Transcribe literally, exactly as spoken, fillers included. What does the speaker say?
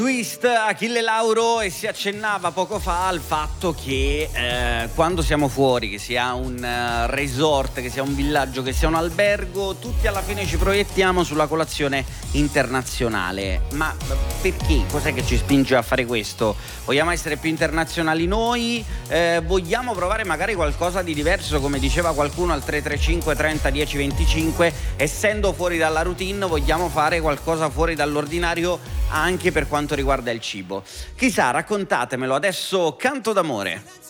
Twist, Achille Lauro, e si accennava poco fa al fatto che eh, quando siamo fuori, che sia un uh, resort, che sia un villaggio, che sia un albergo, tutti alla fine ci proiettiamo sulla colazione internazionale. Ma perché? Cos'è che ci spinge a fare questo? Vogliamo essere più internazionali noi? Eh, vogliamo provare magari qualcosa di diverso, come diceva qualcuno al tre tre cinque trenta dieci venticinque? Essendo fuori dalla routine, vogliamo fare qualcosa fuori dall'ordinario anche per quanto riguarda il cibo. Chissà, raccontatemelo. Adesso Canto d'amore.